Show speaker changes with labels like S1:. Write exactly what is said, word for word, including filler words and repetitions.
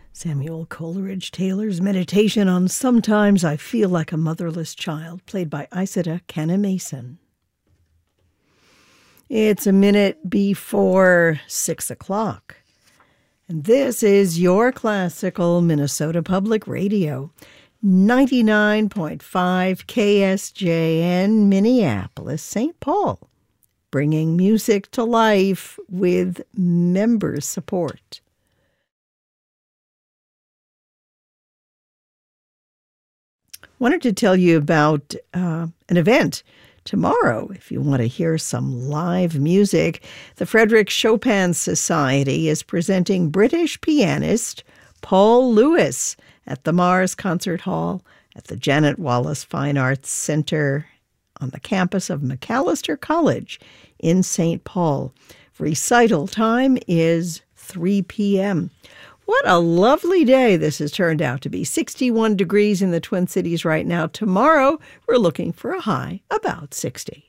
S1: Samuel Coleridge Taylor's meditation on Sometimes I Feel Like a Motherless Child, played by Isida Canna-Mason. It's a minute before six o'clock, and this is your classical Minnesota Public Radio, ninety-nine point five K S J N, Minneapolis, Saint Paul, bringing music to life with member support. Wanted to tell you about uh, an event tomorrow. If you want to hear some live music, the Frederick Chopin Society is presenting British pianist Paul Lewis at the Mars Concert Hall at the Janet Wallace Fine Arts Center on the campus of Macalester College in Saint Paul. Recital time is three p.m. What a lovely day this has turned out to be. sixty-one degrees in the Twin Cities right now. Tomorrow, we're looking for a high about sixty.